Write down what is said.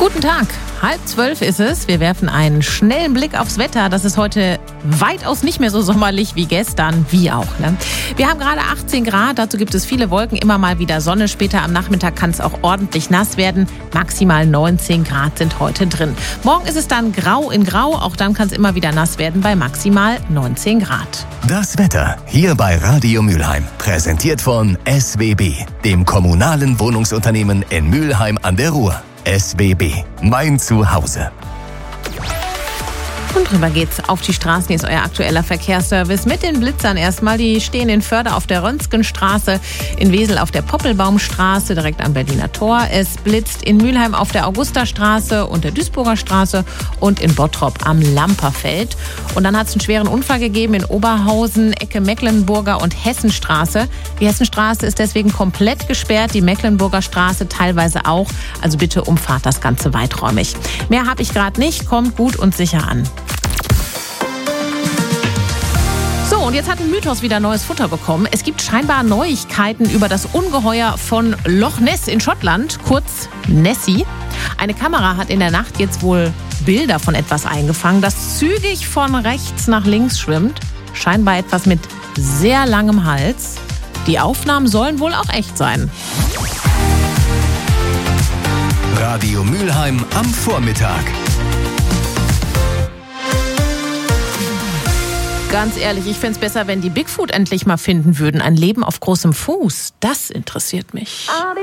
Guten Tag, 11:30 ist es. Wir werfen einen schnellen Blick aufs Wetter. Das ist heute weitaus nicht mehr so sommerlich wie gestern, wie auch. Ne? Wir haben gerade 18 Grad, dazu gibt es viele Wolken, immer mal wieder Sonne. Später am Nachmittag kann es auch ordentlich nass werden. Maximal 19 Grad sind heute drin. Morgen ist es dann grau in grau, auch dann kann es immer wieder nass werden bei maximal 19 Grad. Das Wetter hier bei Radio Mülheim, präsentiert von SWB, dem kommunalen Wohnungsunternehmen in Mülheim an der Ruhr. SWB, mein Zuhause. Und drüber geht's auf die Straßen. Hier ist euer aktueller Verkehrsservice mit den Blitzern erstmal. Die stehen in Förde auf der Röntgenstraße, in Wesel auf der Poppelbaumstraße, direkt am Berliner Tor. Es blitzt in Mülheim auf der Augusterstraße und der Duisburger Straße und in Bottrop am Lamperfeld. Und dann hat es einen schweren Unfall gegeben in Oberhausen, Ecke Mecklenburger und Hessenstraße. Die Hessenstraße ist deswegen komplett gesperrt, die Mecklenburger Straße teilweise auch. Also bitte umfahrt das Ganze weiträumig. Mehr habe ich gerade nicht, kommt gut und sicher an. So, und jetzt hat ein Mythos wieder neues Futter bekommen. Es gibt scheinbar Neuigkeiten über das Ungeheuer von Loch Ness in Schottland, kurz Nessie. Eine Kamera hat in der Nacht jetzt wohl Bilder von etwas eingefangen, das zügig von rechts nach links schwimmt. Scheinbar etwas mit sehr langem Hals. Die Aufnahmen sollen wohl auch echt sein. Radio Mülheim am Vormittag. Ganz ehrlich, ich fände es besser, wenn die Bigfoot endlich mal finden würden. Ein Leben auf großem Fuß, das interessiert mich.